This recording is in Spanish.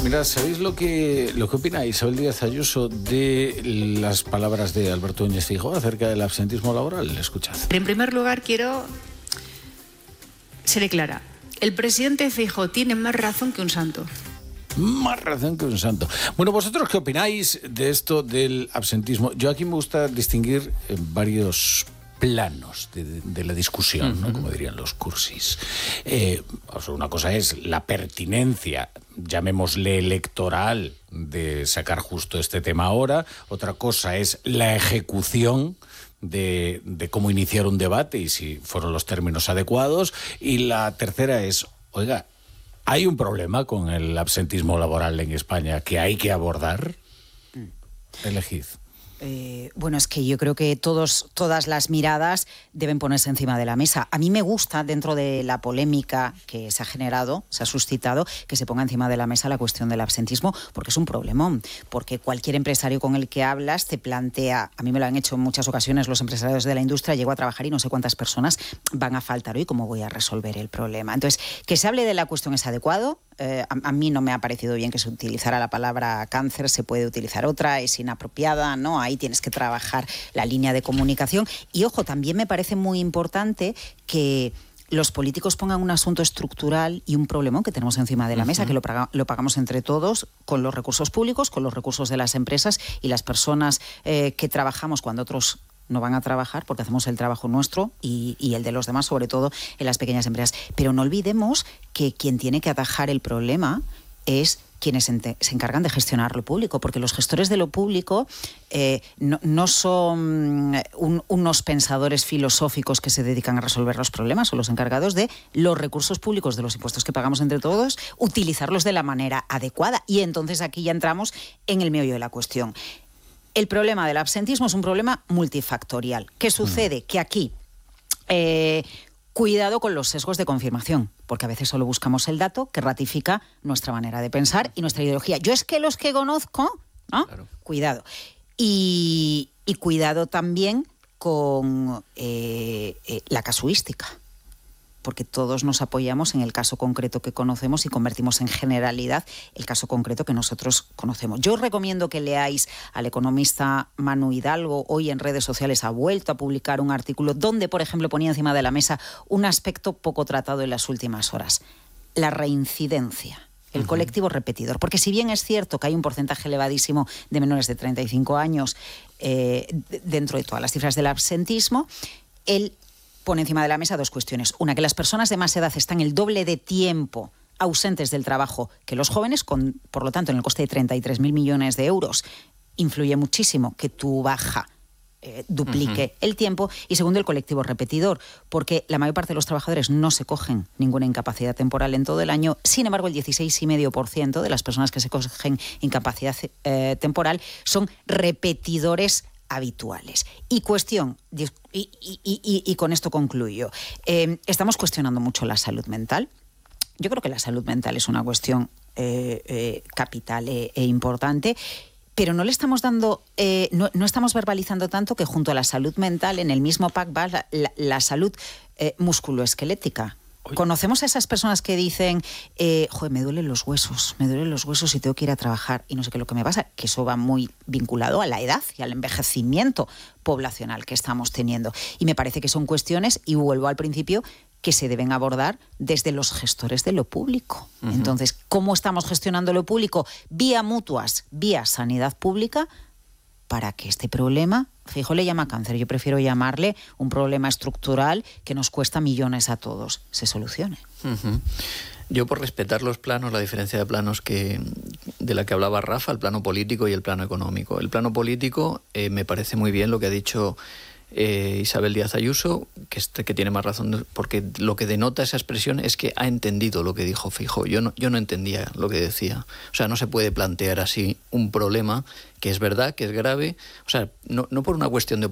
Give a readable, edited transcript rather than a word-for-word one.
Mira, ¿sabéis lo que opina Isabel Díaz Ayuso de las palabras de Alberto Núñez Feijóo acerca del absentismo laboral? Escuchad. En primer lugar, quiero ser clara. El presidente Feijóo tiene más razón que un santo. Más razón que un santo. Bueno, ¿vosotros qué opináis de esto del absentismo? Yo aquí me gusta distinguir varios planos de la discusión, ¿no? Como dirían los cursis. Una cosa es la pertinencia, llamémosle electoral, de sacar justo este tema ahora. Otra cosa es la ejecución de cómo iniciar un debate y si fueron los términos adecuados. Y la tercera es, oiga, ¿hay un problema con el absentismo laboral en España que hay que abordar? Elegid. Bueno, es que yo creo que todas las miradas deben ponerse encima de la mesa. A mí me gusta, dentro de la polémica que se ha generado, se ha suscitado, que se ponga encima de la mesa la cuestión del absentismo, porque es un problemón. Porque cualquier empresario con el que hablas te plantea, a mí me lo han hecho en muchas ocasiones los empresarios de la industria, llego a trabajar y no sé cuántas personas van a faltar hoy, ¿cómo voy a resolver el problema? Entonces, que se hable de la cuestión es adecuado. A mí no me ha parecido bien que se utilizara la palabra cáncer, se puede utilizar otra, es inapropiada, ¿no? Ahí tienes que trabajar la línea de comunicación. Y ojo, también me parece muy importante que los políticos pongan un asunto estructural y un problema que tenemos encima de la mesa, que lo pagamos entre todos, con los recursos públicos, con los recursos de las empresas y las personas que trabajamos cuando otros no van a trabajar, porque hacemos el trabajo nuestro y el de los demás, sobre todo en las pequeñas empresas. Pero no olvidemos que quien tiene que atajar el problema es quienes se encargan de gestionar lo público, porque los gestores de lo público no son unos pensadores filosóficos que se dedican a resolver los problemas, son los encargados de los recursos públicos, de los impuestos que pagamos entre todos, utilizarlos de la manera adecuada. Y entonces aquí ya entramos en el meollo de la cuestión. El problema del absentismo es un problema multifactorial. ¿Qué sucede? Que aquí, cuidado con los sesgos de confirmación, porque a veces solo buscamos el dato que ratifica nuestra manera de pensar y nuestra ideología. Yo es que los que conozco, ¿no? Claro. Cuidado. Y cuidado también con la casuística, porque todos nos apoyamos en el caso concreto que conocemos y convertimos en generalidad el caso concreto que nosotros conocemos. Yo os recomiendo que leáis al economista Manu Hidalgo. Hoy en redes sociales ha vuelto a publicar un artículo donde, por ejemplo, ponía encima de la mesa un aspecto poco tratado en las últimas horas: la reincidencia. El colectivo repetidor. Porque si bien es cierto que hay un porcentaje elevadísimo de menores de 35 años dentro de todas las cifras del absentismo, él pone encima de la mesa dos cuestiones. Una, que las personas de más edad están el doble de tiempo ausentes del trabajo que los jóvenes, por lo tanto, en el coste de 33.000 millones de euros, influye muchísimo que tu baja duplique el tiempo. Y segundo, el colectivo repetidor, porque la mayor parte de los trabajadores no se cogen ninguna incapacidad temporal en todo el año. Sin embargo, el 16,5% de las personas que se cogen incapacidad temporal son repetidores habituales. Y cuestión, y con esto concluyo, estamos cuestionando mucho la salud mental. Yo creo que la salud mental es una cuestión capital e importante, pero no le estamos dando, no estamos verbalizando tanto que junto a la salud mental, en el mismo pack va la salud musculoesquelética. Conocemos a esas personas que dicen, me duelen los huesos y tengo que ir a trabajar y no sé qué es lo que me pasa, que eso va muy vinculado a la edad y al envejecimiento poblacional que estamos teniendo. Y me parece que son cuestiones, y vuelvo al principio, que se deben abordar desde los gestores de lo público. Entonces, ¿cómo estamos gestionando lo público? Vía mutuas, vía sanidad pública, para que este problema, Feijóo le llama cáncer, yo prefiero llamarle un problema estructural que nos cuesta millones a todos, se solucione. Yo, por respetar los planos, la diferencia de planos de la que hablaba Rafa, el plano político y el plano económico. El plano político me parece muy bien lo que ha dicho Isabel Díaz Ayuso, que tiene más razón, porque lo que denota esa expresión es que ha entendido lo que dijo Feijóo. Yo no entendía lo que decía. O sea, no se puede plantear así un problema que es verdad, que es grave, o sea, no por una cuestión de